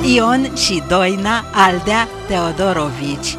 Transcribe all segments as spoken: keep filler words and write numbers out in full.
Ion și Doina Aldea Teodorovici.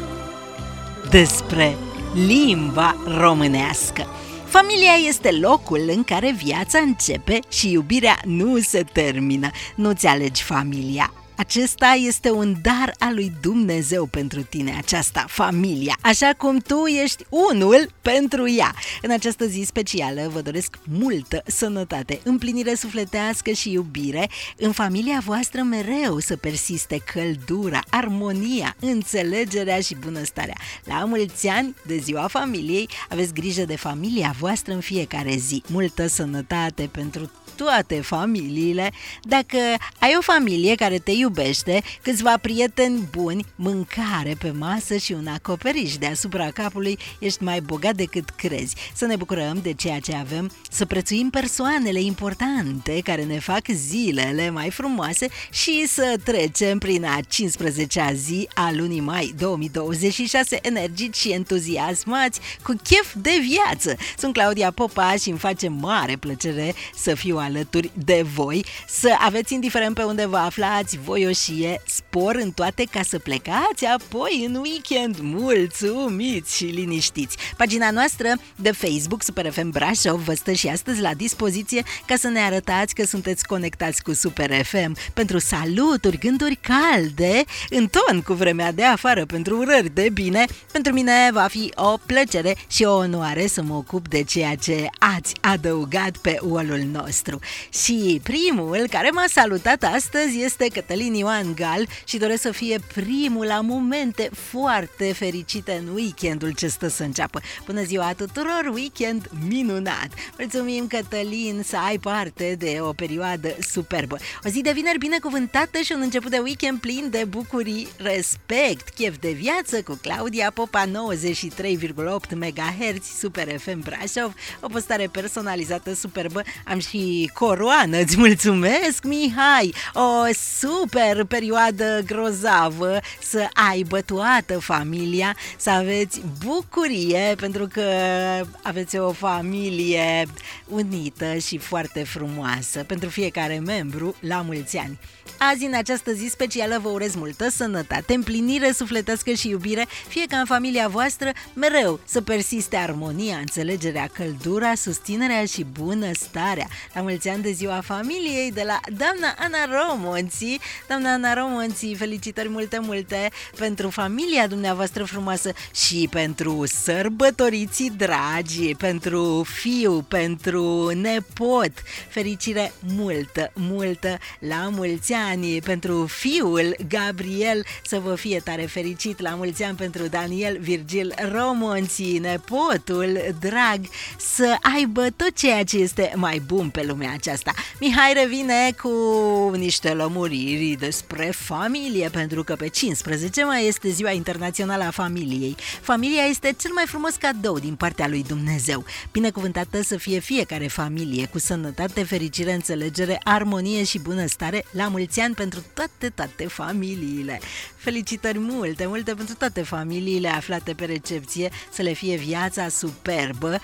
Despre limba românească. Familia este locul în care viața începe și iubirea nu se termină. Nu-ți alegi familia. Acesta este un dar al lui Dumnezeu pentru tine, aceasta, familia, așa cum tu ești unul pentru ea. În această zi specială vă doresc multă sănătate, împlinire sufletească și iubire. În familia voastră mereu să persiste căldura, armonia, înțelegerea și bunăstarea. La mulți ani de ziua familiei, aveți grijă de familia voastră în fiecare zi. Multă sănătate pentru toate familiile. Dacă ai o familie care te iubește, câțiva prieteni buni, mâncare pe masă și un acoperiș deasupra capului, ești mai bogat decât crezi. Să ne bucurăm de ceea ce avem, să prețuim persoanele importante care ne fac zilele mai frumoase și să trecem prin a cincisprezecea zi a lunii mai două mii douăzeci și șase energici și entuziasmați, cu chef de viață. Sunt Claudia Popa și îmi face mare plăcere să fiu alături de voi, să aveți, indiferent pe unde vă aflați, voioșie, spor în toate ca să plecați apoi în weekend mulțumiți și liniștiți. Pagina noastră de Facebook Super F M Brașov vă stă și astăzi la dispoziție ca să ne arătați că sunteți conectați cu Super F M pentru saluturi, gânduri calde, în ton cu vremea de afară, pentru urări de bine. Pentru mine va fi o plăcere și o onoare să mă ocup de ceea ce ați adăugat pe wall-ul nostru. Și primul care m-a salutat astăzi este Cătălin Ioan Gal și doresc să fie primul la momente foarte fericite în weekendul ce stă să înceapă. Bună ziua tuturor, weekend minunat! Mulțumim, Cătălin, să ai parte de o perioadă superbă. O zi de vineri binecuvântată și un început de weekend plin de bucurii, respect, chef de viață cu Claudia Popa, nouăzeci și trei virgulă opt megahertz, Super F M Brașov, o postare personalizată superbă. Am și coroană, îți mulțumesc, Mihai! O super perioadă grozavă, să aibă toată familia, să aveți bucurie, pentru că aveți o familie unită și foarte frumoasă. Pentru fiecare membru, la mulți ani! Azi, în această zi specială, vă urez multă sănătate, împlinire sufletească și iubire, fie ca în familia voastră mereu să persiste armonia, înțelegerea, căldura, susținerea și bunăstarea. La mulți ani de ziua familiei de la doamna Ana Romonții. Doamna Ana Romonții, felicitări multe, multe pentru familia dumneavoastră frumoasă și pentru sărbătoriții dragi, pentru fiu, pentru nepot. Fericire multă, multă la mulți ani pentru fiul Gabriel, să vă fie tare fericit. La mulți ani pentru Daniel Virgil Romonții, nepotul drag, să aibă tot ceea ce este mai bun pe lumea aceasta. Mihai revine cu niște lămuriri despre familie, pentru că pe cincisprezece mai este Ziua Internațională a Familiei. Familia este cel mai frumos cadou din partea lui Dumnezeu. Binecuvântată să fie fiecare familie, cu sănătate, fericire, înțelegere, armonie și bunăstare. La mulți ani pentru toate, toate familiile. Felicitări multe, multe pentru toate familiile aflate pe recepție, să le fie viața superbă.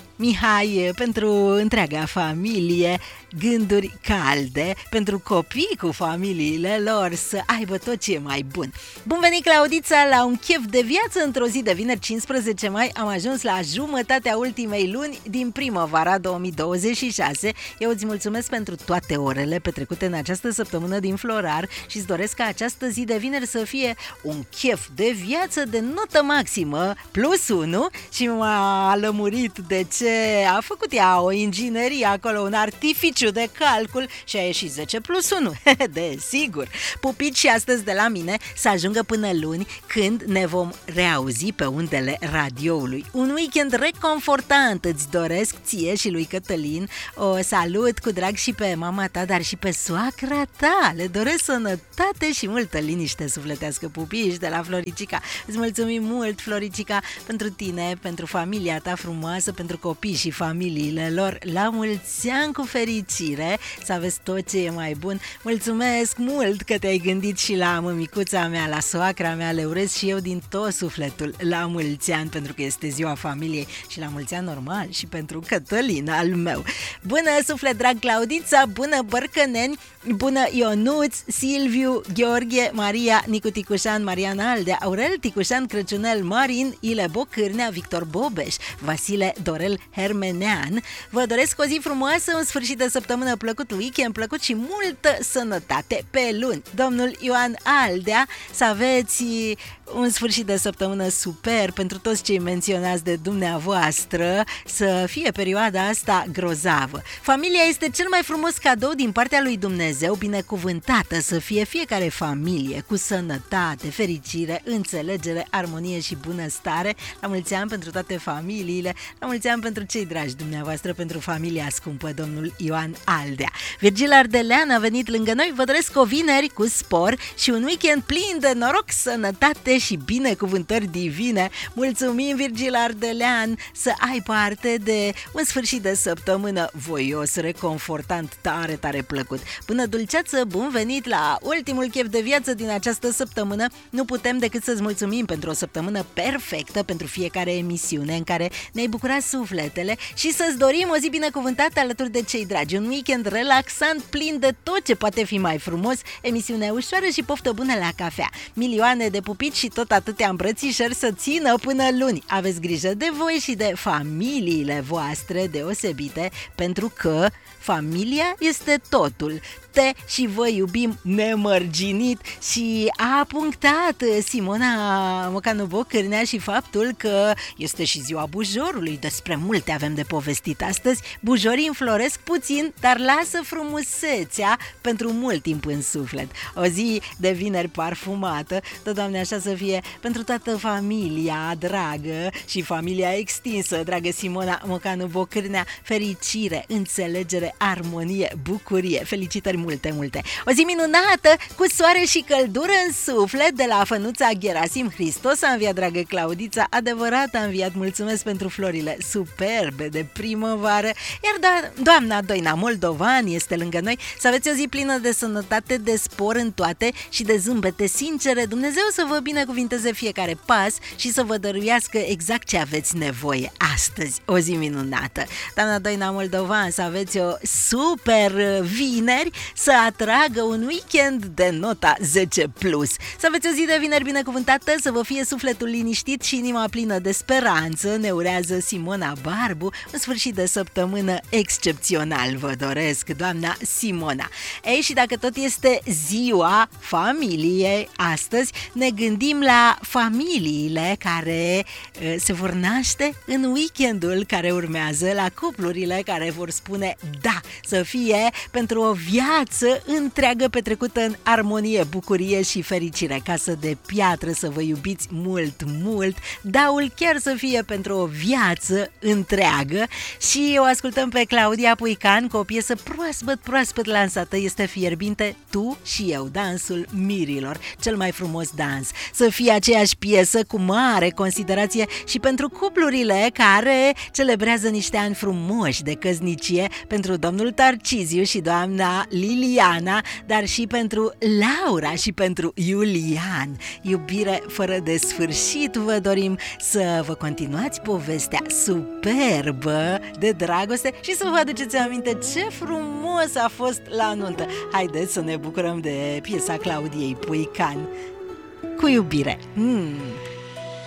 Mihai, pentru întreaga familie, gânduri calde, pentru copii cu familiile lor, să aibă tot ce e mai bun. Bun venit, Claudița, la un chef de viață într-o zi de vineri, cincisprezece mai. Am ajuns la jumătatea ultimei luni din primăvara două mii douăzeci și șase. Eu îți mulțumesc pentru toate orele petrecute în această săptămână din Florar și îți doresc ca această zi de vineri să fie un chef de viață de notă maximă, plus unu, și m-a lămurit de ce a făcut ea o inginerie acolo, un artificiu de calcul și a ieșit zece plus unu. Desigur. Pupici și astăzi de la mine să ajungă până luni, când ne vom reauzi pe undele radioului. Un weekend reconfortant îți doresc ție și lui Cătălin. O salut cu drag și pe mama ta, dar și pe soacra ta. Le doresc sănătate și multă liniște sufletească, pupici de la Floricica. Îți mulțumim mult, Floricica, pentru tine, pentru familia ta frumoasă, pentru copii și familiile lor. La mulți ani cu fericire fericire, să aveți tot ce e mai bun. Mulțumesc mult că te-ai gândit și la mămicuța mea, la soacra mea, le urez și eu din tot sufletul la mulți ani, pentru că este ziua familiei, și la mulți ani normal și pentru Cătălin al meu. Bună suflet drag Claudița, bună Bărcăneni, bună Ionuț, Silviu, Gheorghe, Maria, Nicu Ticușan, Mariana Aldea, Aurel Ticușan, Crăciunel Marin, Ile Bocârnea, Victor Bobeș, Vasile Dorel Hermenean. Vă doresc o zi frumoasă, un sfârșit de săptămână plăcut, weekend plăcut și multă sănătate pe luni. Domnul Ioan Aldea, să aveți un sfârșit de săptămână super pentru toți cei menționați de dumneavoastră, să fie perioada asta grozavă. Familia este cel mai frumos cadou din partea lui Dumnezeu, binecuvântată să fie fiecare familie cu sănătate, fericire, înțelegere, armonie și bunăstare. La mulți ani pentru toate familiile, la mulți ani pentru cei dragi dumneavoastră, pentru familia scumpă, domnul Ioan Aldea. Virgil Ardelean a venit lângă noi, vă doresc o vineri cu spor și un weekend plin de noroc, sănătate și binecuvântări divine. Mulțumim, Virgil Ardelean, să ai parte de un sfârșit de săptămână voios, reconfortant, tare, tare plăcut. Bună dulceață, bun venit la ultimul chef de viață din această săptămână. Nu putem decât să-ți mulțumim pentru o săptămână perfectă, pentru fiecare emisiune în care ne-ai bucurat sufletele și să-ți dorim o zi binecuvântată alături de cei dragi. Un weekend relaxant, plin de tot ce poate fi mai frumos, emisiune ușoară și poftă bună la cafea. Milioane de pupici și tot atâtea îmbrățișări să țină până luni. Aveți grijă de voi și de familiile voastre deosebite, pentru că familia este totul. Te și vă iubim nemărginit. Și a punctat Simona Mocanu Bocârnea și faptul că este și ziua bujorului. Despre multe avem de povestit astăzi. Bujorii înfloresc puțin, dar lasă frumusețea pentru mult timp în suflet. O zi de vineri parfumată, tot, Doamne, așa să fie pentru toată familia dragă și familia extinsă, dragă Simona Mocanu Bocârnea. Fericire, înțelegere, armonie, bucurie. Felicitări multe, multe. O zi minunată, cu soare și căldură în suflet de la Fănuța Gherasim. Hristos a înviat, dragă Claudița, adevărat a înviat. Mulțumesc pentru florile superbe de primăvară. Iar do- doamna Doina Moldovan este lângă noi. Să aveți o zi plină de sănătate, de spor în toate și de zâmbete sincere. Dumnezeu să vă binecuvinteze fiecare pas și să vă dăruiască exact ce aveți nevoie astăzi. O zi minunată. Doamna Doina Moldovan, să aveți o super vineri, să atragă un weekend de nota zece plus. Să aveți o zi de vineri binecuvântată, să vă fie sufletul liniștit și inima plină de speranță, ne urează Simona Barbu. Un sfârșit de săptămână excepțional vă doresc, doamna Simona. Ei, și dacă tot este ziua familiei astăzi, ne gândim la familiile care uh, se vor naște în weekendul care urmează, la cuplurile care vor spune da, să fie pentru o viață întreagă petrecută în armonie, bucurie și fericire. Casă de piatră, să vă iubiți mult, mult. Daul chiar să fie pentru o viață întreagă. Și o ascultăm pe Claudia Puican cu o piesă proaspăt, proaspăt lansată. Este fierbinte, Tu și eu, dansul mirilor, cel mai frumos dans. Să fie aceeași piesă cu mare considerație și pentru cuplurile care celebrează niște ani frumoși de căsnicie, pentru domnul Tarciziu și doamna Liliana, dar și pentru Laura și pentru Iulian. Iubire fără de sfârșit vă dorim, să vă continuați povestea superbă de dragoste și să vă aduceți aminte ce frumos a fost la nuntă. Haideți să ne bucurăm de piesa Claudiei Puican. Cu iubire! Mm.